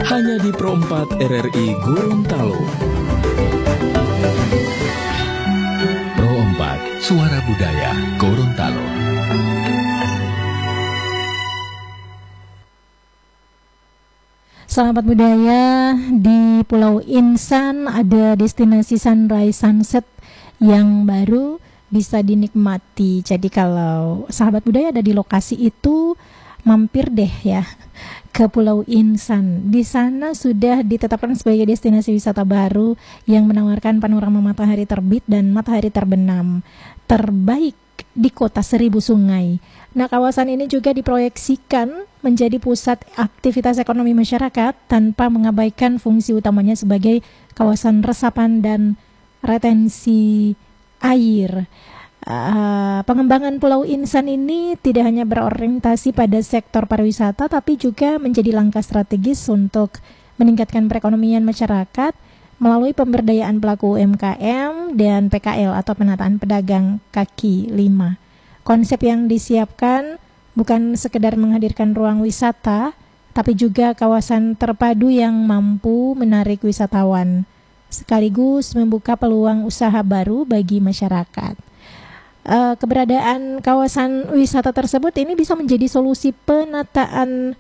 hanya di Pro 4 RRI Gorontalo. Pro 4, Suara Budaya Gorontalo. Sahabat budaya, di Pulau Insan ada destinasi sunrise sunset yang baru bisa dinikmati. Jadi kalau sahabat budaya ada di lokasi itu, mampir deh ya ke Pulau Insan. Di sana sudah ditetapkan sebagai destinasi wisata baru yang menawarkan panorama matahari terbit dan matahari terbenam terbaik di kota Seribu Sungai. Nah, kawasan ini juga diproyeksikan menjadi pusat aktivitas ekonomi masyarakat tanpa mengabaikan fungsi utamanya sebagai kawasan resapan dan retensi air. Pengembangan Pulau Insan ini tidak hanya berorientasi pada sektor pariwisata, tapi juga menjadi langkah strategis untuk meningkatkan perekonomian masyarakat melalui pemberdayaan pelaku UMKM dan PKL atau penataan pedagang kaki lima. Konsep yang disiapkan bukan sekedar menghadirkan ruang wisata, tapi juga kawasan terpadu yang mampu menarik wisatawan, sekaligus membuka peluang usaha baru bagi masyarakat. Keberadaan kawasan wisata tersebut ini bisa menjadi solusi penataan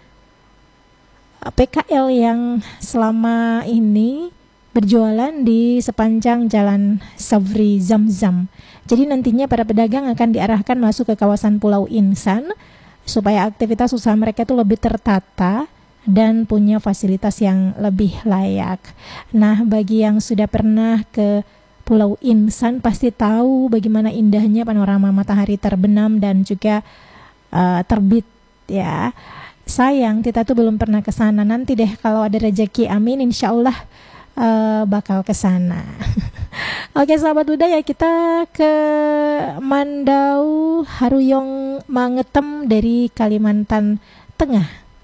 PKL yang selama ini berjualan di sepanjang jalan Sabri Zamzam. Jadi nantinya para pedagang akan diarahkan masuk ke kawasan Pulau Insan supaya aktivitas usaha mereka itu lebih tertata dan punya fasilitas yang lebih layak. Nah, bagi yang sudah pernah ke Pulau Insan pasti tahu bagaimana indahnya panorama matahari terbenam dan juga terbit ya. Sayang kita tuh belum pernah ke sana. Nanti deh kalau ada rezeki, amin, insya Allah bakal ke sana. Oke sahabat budaya, kita ke Mandau Haruyong Mangetem dari Kalimantan Tengah.